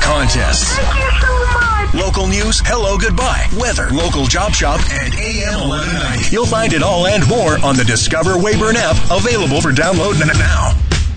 contests. Thank you so much. Local news, hello, goodbye, weather, local job shop, and AM 1190. You'll find it all and more on the Discover Wayburn app, available for download now.